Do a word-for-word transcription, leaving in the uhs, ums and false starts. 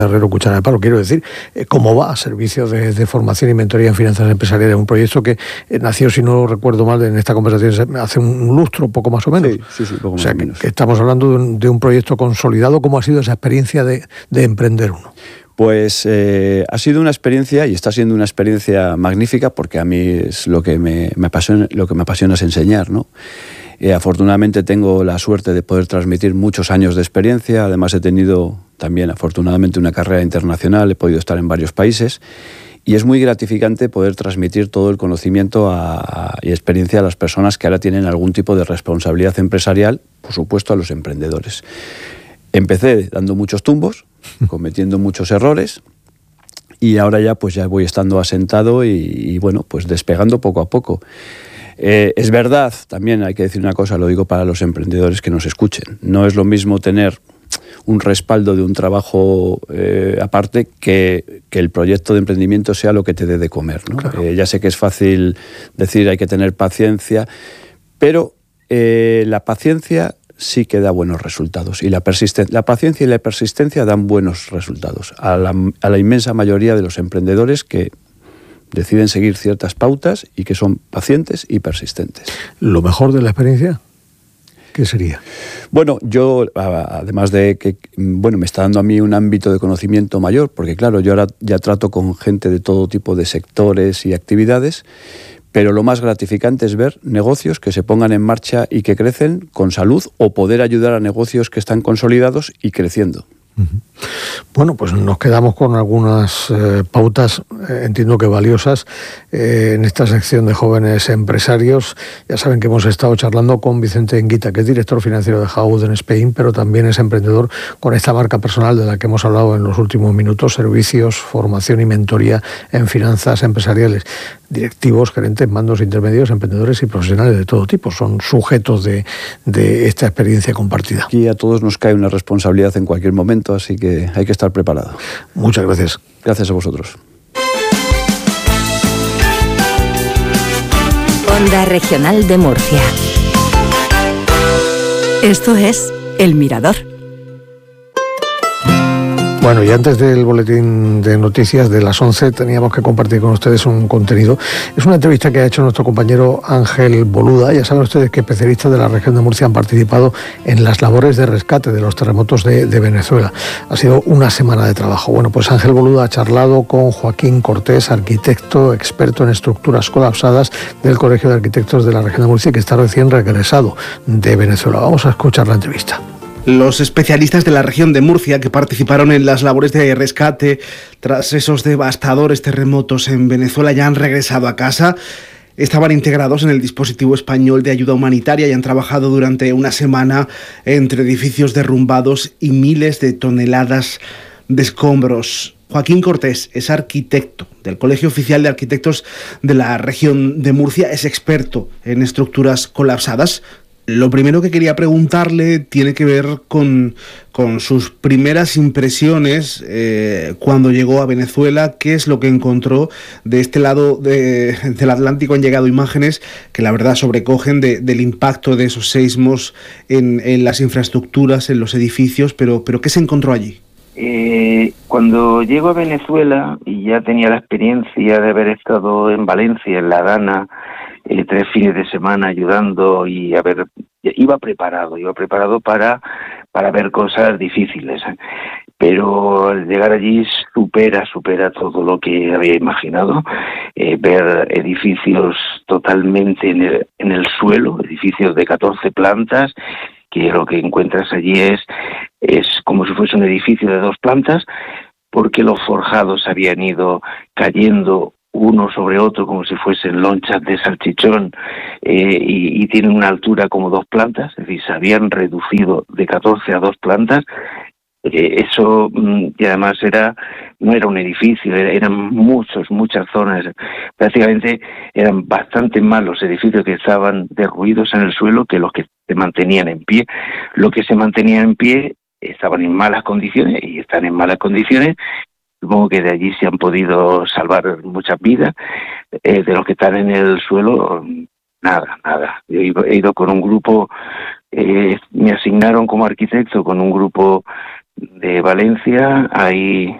Herrero Cuchara de Palo, quiero decir, eh, cómo va a servicio de, de formación y mentoría en finanzas empresariales, un proyecto que eh, nació, si no recuerdo mal, en esta conversación hace un lustro, poco más o menos. Sí, sí, sí, poco o más sea, o menos. Que, que estamos hablando de un, de un proyecto consolidado. ¿Cómo ha sido esa experiencia de, de emprender uno? Pues eh, ha sido una experiencia y está siendo una experiencia magnífica, porque a mí es lo que me, me apasiona, lo que me apasiona es enseñar, ¿no? Eh, afortunadamente tengo la suerte de poder transmitir muchos años de experiencia. Además he tenido también afortunadamente una carrera internacional, he podido estar en varios países y es muy gratificante poder transmitir todo el conocimiento a, a, y experiencia a las personas que ahora tienen algún tipo de responsabilidad empresarial, por supuesto a los emprendedores. Empecé dando muchos tumbos, cometiendo muchos errores y ahora ya pues ya voy estando asentado y, y bueno, pues despegando poco a poco. Eh, es verdad, también hay que decir una cosa, lo digo para los emprendedores que nos escuchen, no es lo mismo tener un respaldo de un trabajo eh, aparte que, que el proyecto de emprendimiento sea lo que te dé de comer, ¿no? Claro. Eh, ya sé que es fácil decir hay que tener paciencia, pero eh, la paciencia sí que da buenos resultados y la, persisten- la paciencia y la persistencia dan buenos resultados a la, a la inmensa mayoría de los emprendedores que deciden seguir ciertas pautas y que son pacientes y persistentes. ¿Lo mejor de la experiencia? ¿Qué sería? Bueno, yo, además de que bueno, me está dando a mí un ámbito de conocimiento mayor, porque claro, yo ahora ya trato con gente de todo tipo de sectores y actividades, pero lo más gratificante es ver negocios que se pongan en marcha y que crecen con salud, o poder ayudar a negocios que están consolidados y creciendo. Bueno, pues nos quedamos con algunas eh, pautas, eh, entiendo que valiosas, eh, en esta sección de jóvenes empresarios. Ya saben que hemos estado charlando con Vicente Enguita, que es director financiero de Howden Spain, pero también es emprendedor con esta marca personal de la que hemos hablado en los últimos minutos: servicios, formación y mentoría en finanzas empresariales. Directivos, gerentes, mandos intermedios, emprendedores y profesionales de todo tipo son sujetos de, de esta experiencia compartida. Aquí a todos nos cae una responsabilidad en cualquier momento, así que hay que estar preparado. Muchas gracias. Gracias a vosotros. Onda Regional de Murcia. Esto es El Mirador. Bueno, y antes del boletín de noticias de las once teníamos que compartir con ustedes un contenido. Es una entrevista que ha hecho nuestro compañero Ángel Boluda. Ya saben ustedes que especialistas de la región de Murcia han participado en las labores de rescate de los terremotos de, de Venezuela. Ha sido una semana de trabajo. Bueno, pues Ángel Boluda ha charlado con Joaquín Cortés, arquitecto, experto en estructuras colapsadas del Colegio de Arquitectos de la región de Murcia, que está recién regresado de Venezuela. Vamos a escuchar la entrevista. Los especialistas de la región de Murcia que participaron en las labores de rescate tras esos devastadores terremotos en Venezuela ya han regresado a casa. Estaban integrados en el dispositivo español de ayuda humanitaria y han trabajado durante una semana entre edificios derrumbados y miles de toneladas de escombros. Joaquín Cortés es arquitecto del Colegio Oficial de Arquitectos de la región de Murcia, es experto en estructuras colapsadas. Lo primero que quería preguntarle tiene que ver con, con sus primeras impresiones eh, cuando llegó a Venezuela. ¿Qué es lo que encontró? De este lado de, del Atlántico han llegado imágenes que la verdad sobrecogen de, del impacto de esos seismos en, en las infraestructuras, en los edificios, pero, pero ¿qué se encontró allí? Eh, cuando llego a Venezuela y ya tenía la experiencia de haber estado en Valencia, en La Habana, Eh, tres fines de semana ayudando, y a ver, iba preparado, iba preparado para, para ver cosas difíciles, pero al llegar allí supera, supera todo lo que había imaginado. Eh, ver edificios totalmente en el, en el suelo, edificios de catorce plantas, que lo que encuentras allí es, es como si fuese un edificio de dos plantas, porque los forjados habían ido cayendo uno sobre otro como si fuesen lonchas de salchichón, eh, y, y tienen una altura como dos plantas, es decir, se habían reducido de catorce a dos plantas. Eh, eso, y además era no era un edificio, eran muchos, muchas zonas, prácticamente eran bastante más los edificios que estaban derruidos en el suelo que los que se mantenían en pie. Lo que se mantenía en pie estaban en malas condiciones y están en malas condiciones. Supongo que de allí se han podido salvar muchas vidas. Eh, de los que están en el suelo, nada, nada. He ido, he ido con un grupo eh, me asignaron como arquitecto con un grupo de Valencia. Ahí